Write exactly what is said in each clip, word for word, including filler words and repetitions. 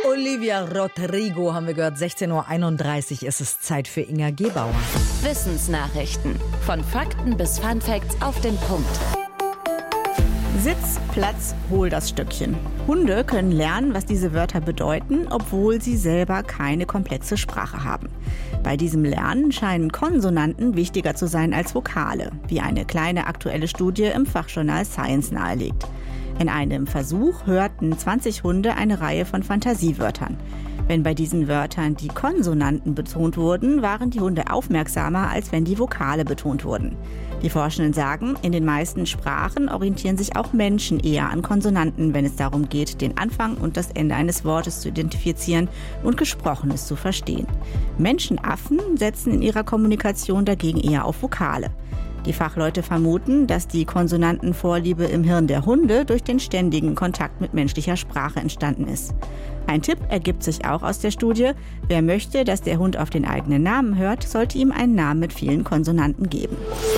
Olivia Rodrigo haben wir gehört. sechzehn Uhr einunddreißig ist es Zeit für Inga Gebauer. Wissensnachrichten. Von Fakten bis Funfacts auf den Punkt. Sitz, Platz, hol das Stöckchen. Hunde können lernen, was diese Wörter bedeuten, obwohl sie selber keine komplexe Sprache haben. Bei diesem Lernen scheinen Konsonanten wichtiger zu sein als Vokale, wie eine kleine aktuelle Studie im Fachjournal Science nahelegt. In einem Versuch hörten zwanzig Hunde eine Reihe von Fantasiewörtern. Wenn bei diesen Wörtern die Konsonanten betont wurden, waren die Hunde aufmerksamer, als wenn die Vokale betont wurden. Die Forschenden sagen, in den meisten Sprachen orientieren sich auch Menschen eher an Konsonanten, wenn es darum geht, den Anfang und das Ende eines Wortes zu identifizieren und Gesprochenes zu verstehen. Menschenaffen setzen in ihrer Kommunikation dagegen eher auf Vokale. Die Fachleute vermuten, dass die Konsonantenvorliebe im Hirn der Hunde durch den ständigen Kontakt mit menschlicher Sprache entstanden ist. Ein Tipp ergibt sich auch aus der Studie: Wer möchte, dass der Hund auf den eigenen Namen hört, sollte ihm einen Namen mit vielen Konsonanten geben.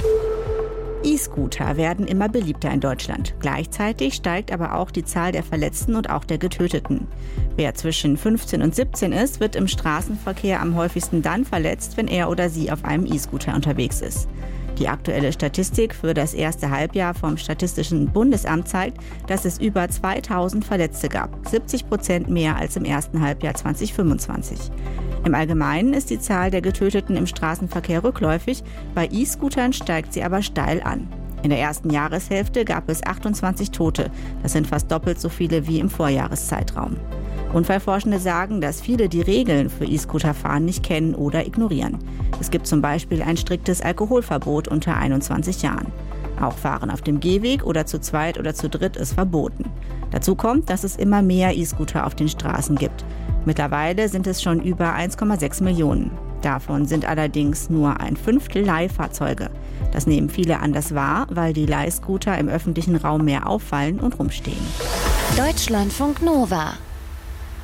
E-Scooter werden immer beliebter in Deutschland. Gleichzeitig steigt aber auch die Zahl der Verletzten und auch der Getöteten. Wer zwischen fünfzehn und siebzehn ist, wird im Straßenverkehr am häufigsten dann verletzt, wenn er oder sie auf einem E-Scooter unterwegs ist. Die aktuelle Statistik für das erste Halbjahr vom Statistischen Bundesamt zeigt, dass es über zweitausend Verletzte gab, siebzig Prozent mehr als im ersten Halbjahr zweitausendfünfundzwanzig. Im Allgemeinen ist die Zahl der Getöteten im Straßenverkehr rückläufig, bei E-Scootern steigt sie aber steil an. In der ersten Jahreshälfte gab es achtundzwanzig Tote, das sind fast doppelt so viele wie im Vorjahreszeitraum. Unfallforschende sagen, dass viele die Regeln für E-Scooterfahren nicht kennen oder ignorieren. Es gibt zum Beispiel ein striktes Alkoholverbot unter einundzwanzig Jahren. Auch Fahren auf dem Gehweg oder zu zweit oder zu dritt ist verboten. Dazu kommt, dass es immer mehr E-Scooter auf den Straßen gibt. Mittlerweile sind es schon über eins Komma sechs Millionen. Davon sind allerdings nur ein Fünftel Leihfahrzeuge. Das nehmen viele anders wahr, weil die Leihscooter im öffentlichen Raum mehr auffallen und rumstehen. Deutschlandfunk Nova